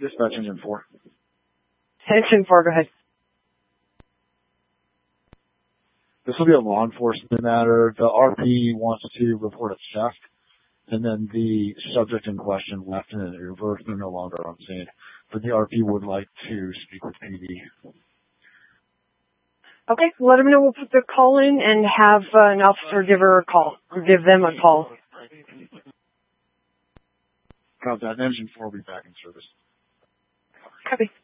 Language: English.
Dispatch engine 4. Engine 4, go ahead. This will be a law enforcement matter. The RP wants to report a theft, and then the subject in question left in an Uber. They're no longer on scene. But the RP would like to speak with PD. Okay, let them know. We'll put the call in and have an officer give her a call, or give them a call. Copy that. Engine 4 will be back in service. Copy.